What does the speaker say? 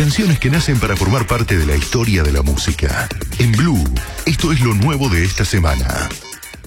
Canciones que nacen para formar parte de la historia de la música. En Blue, esto es lo nuevo de esta semana.